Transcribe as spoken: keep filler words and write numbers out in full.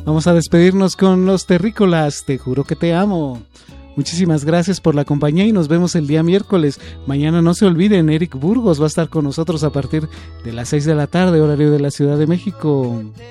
Vamos a despedirnos con los terrícolas, Te juro que te amo. Muchísimas gracias por la compañía y nos vemos el día miércoles. Mañana no se olviden, Eric Burgos va a estar con nosotros a partir de las seis de la tarde, horario de la Ciudad de México.